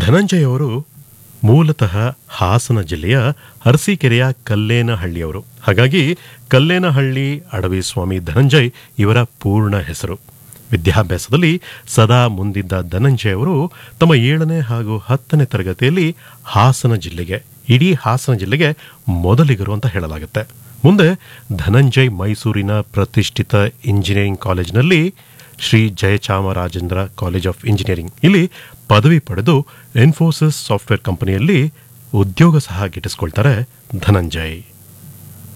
ಧನಂಜಯ್ ಅವರು ಮೂಲತಃ ಹಾಸನ ಜಿಲ್ಲೆಯ ಅರಸೀಕೆರೆಯ ಕಲ್ಲೇನಹಳ್ಳಿಯವರು. ಹಾಗಾಗಿ ಕಲ್ಲೇನಹಳ್ಳಿ ಅಡವಿ ಸ್ವಾಮಿ ಧನಂಜಯ್ ಇವರ ಪೂರ್ಣ ಹೆಸರು. ವಿದ್ಯಾಭ್ಯಾಸದಲ್ಲಿ ಸದಾ ಮುಂದಿದ್ದ ಧನಂಜಯ್ ಅವರು ತಮ್ಮ 7ನೇ ಹಾಗೂ 10ನೇ ತರಗತಿಯಲ್ಲಿ ಇಡೀ ಹಾಸನ ಜಿಲ್ಲೆಗೆ ಮೊದಲಿಗರು ಅಂತ ಹೇಳಲಾಗುತ್ತೆ. ಮುಂದೆ ಧನಂಜಯ್ ಮೈಸೂರಿನ ಪ್ರತಿಷ್ಠಿತ ಇಂಜಿನಿಯರಿಂಗ್ ಕಾಲೇಜಿನಲ್ಲಿ Shri Jayachamarajendra college of engineering ಇಲ್ಲಿ ಪದವಿ ಪಡೆದು ಇನ್ಫೋಸಿಸ್ ಸಾಫ್ಟ್ವೇರ್ ಕಂಪನಿಯಲ್ಲಿ ಉದ್ಯೋಗ ಸಹ ಗಿಟ್ಟಿಸಿಕೊಳ್ತಾರೆ ಧನಂಜಯ್.